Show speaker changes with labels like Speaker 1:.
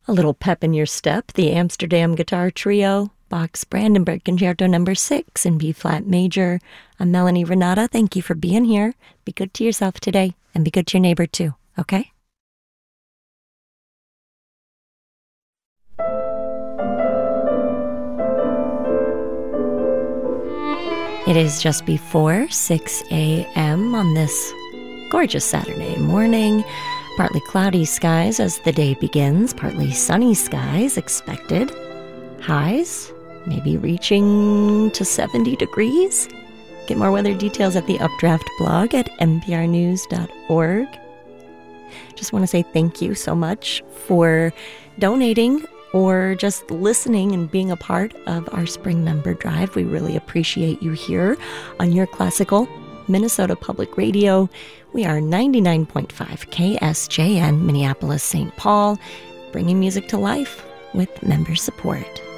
Speaker 1: A little pep in your step, the Amsterdam Guitar Trio, Bach's Brandenburg Concerto No. 6 in B-flat major. I'm Melanie Renata. Thank you for being here. Be good to yourself today, and be good to your neighbor too, okay? It is just before 6 a.m. on this gorgeous Saturday morning. Partly cloudy skies as the day begins, partly sunny skies expected. Highs maybe reaching to 70 degrees. Get more weather details at the Updraft blog at nprnews.org. Just want to say thank you so much for donating or just listening and being a part of our spring member drive. We really appreciate you here on your classical Minnesota Public Radio. We are 99.5 KSJN, Minneapolis, St. Paul, bringing music to life with member support.